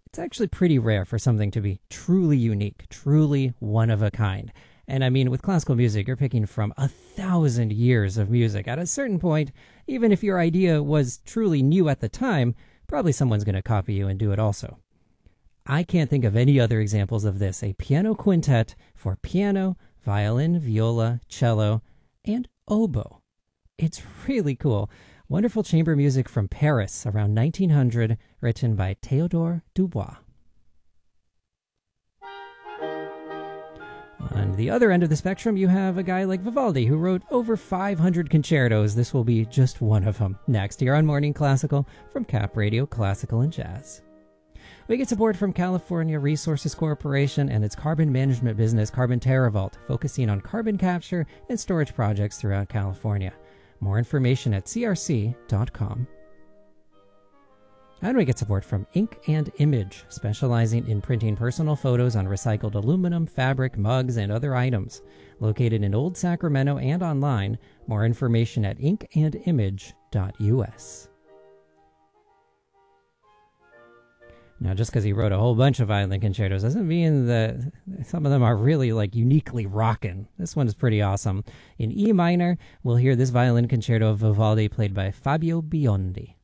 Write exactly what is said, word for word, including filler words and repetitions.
It's actually pretty rare for something to be truly unique, truly one of a kind. And I mean, with classical music, you're picking from a thousand years of music. At a certain point, even if your idea was truly new at the time, probably someone's going to copy you and do it also. I can't think of any other examples of this. A piano quintet for piano, violin, viola, cello, and oboe. It's really cool. Wonderful chamber music from Paris around nineteen hundred, written by Théodore Dubois. On the other end of the spectrum, you have a guy like Vivaldi, who wrote over five hundred concertos. This will be just one of them. Next here on Morning Classical from Cap Radio Classical and Jazz. We get support from California Resources Corporation and its carbon management business, Carbon TerraVault, focusing on carbon capture and storage projects throughout California. More information at c r c dot com. And we get support from Ink and Image, specializing in printing personal photos on recycled aluminum, fabric, mugs, and other items. Located in Old Sacramento and online. More information at ink and image dot u s. Now, just because he wrote a whole bunch of violin concertos doesn't mean that some of them are really, like, uniquely rockin'. This one is pretty awesome. In E minor, we'll hear this violin concerto of Vivaldi played by Fabio Biondi.